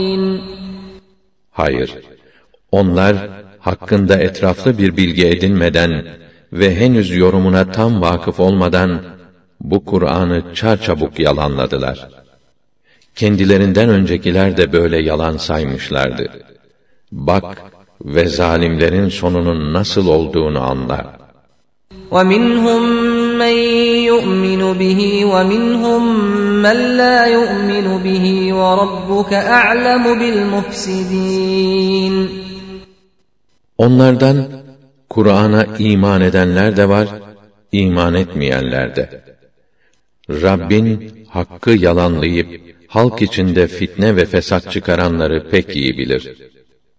Hayır, onlar hakkında etraflı bir bilgi edinmeden ve henüz yorumuna tam vakıf olmadan bu Kur'an'ı çarçabuk yalanladılar. Kendilerinden öncekiler de böyle yalan saymışlardı. Bak ve zalimlerin sonunun nasıl olduğunu anla. وَمِنْهُمْ مَنْ يُؤْمِنُ بِهِ وَمِنْهُمْ مَنْ لَا يُؤْمِنُ بِهِ وَرَبُّكَ أَعْلَمُ بِالْمُفْسِدِينَ. Onlardan Kur'an'a iman edenler de var, iman etmeyenler de. Rabbin hakkı yalanlayıp halk içinde fitne ve fesat çıkaranları pek iyi bilir.